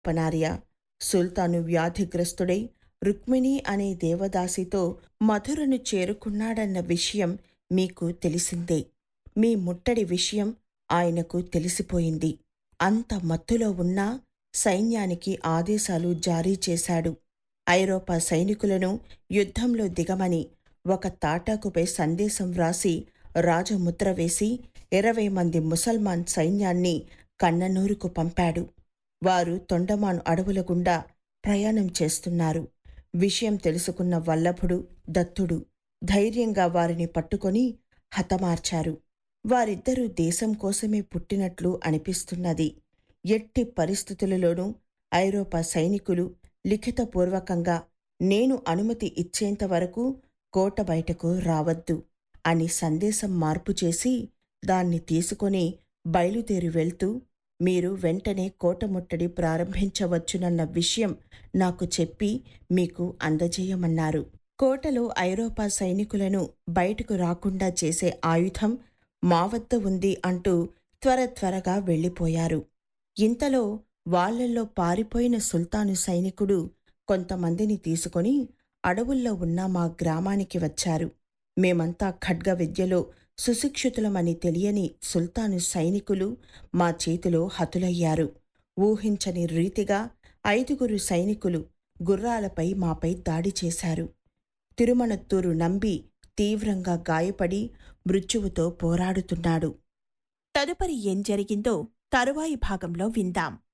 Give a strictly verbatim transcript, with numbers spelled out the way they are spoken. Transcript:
పనారియా. సుల్తాను వ్యాధిగ్రస్తుడై రుక్మిణి అనే దేవదాసితో మధురను చేరుకున్నాడన్న విషయం మీకు తెలిసిందే. మీ ముట్టడి విషయం ఆయనకు తెలిసిపోయింది. అంత మత్తులో ఉన్నా సైన్యానికి ఆదేశాలు జారీ చేశాడు. ఐరోపా సైనికులను యుద్ధంలో దిగమని ఒక తాటాకుపై సందేశం వ్రాసి రాజముద్ర వేసి ఇరవై మంది ముసల్మాన్ సైన్యాన్ని కన్ననూరుకు పంపాడు. వారు తొండమాను అడవుల గుండా ప్రయాణం చేస్తున్నారు. విషయం తెలుసుకున్న వల్లభుడు, దత్తుడు ధైర్యంగా వారిని పట్టుకొని హతమార్చారు. వారిద్దరూ దేశం కోసమే పుట్టినట్లు అనిపిస్తున్నది. ఎట్టి పరిస్థితులలోనూ ఐరోపా సైనికులు లిఖితపూర్వకంగా నేను అనుమతి ఇచ్చేంత వరకు కోట బయటకు రావద్దు అని సందేశం మార్పు చేసి దాన్ని తీసుకొని బయలుదేరి వెళ్తూ మీరు వెంటనే కోట ముట్టడి ప్రారంభించవచ్చునన్న విషయం నాకు చెప్పి మీకు అందజేయమన్నారు. కోటలో ఐరోపా సైనికులను బయటకు రాకుండా చేసే ఆయుధం మా వద్ద ఉంది అంటూ త్వర త్వరగా వెళ్ళిపోయారు. ఇంతలో వాళ్లల్లో పారిపోయిన సుల్తాను సైనికుడు కొంతమందిని తీసుకొని అడవుల్లో ఉన్న మా గ్రామానికి వచ్చారు. మేమంతా ఖడ్గ విద్యలో సుశిక్షితులమని తెలియని సుల్తాను సైనికులు మా చేతిలో హతులయ్యారు. ఊహించని రీతిగా ఐదుగురు సైనికులు గుర్రాలపై మాపై దాడి చేశారు. తిరుమణత్తూరు నంబి తీవ్రంగా గాయపడి మృత్యువుతో పోరాడుతున్నాడు. తదుపరి ఏం జరిగిందో తరువాయి భాగంలో విందాం.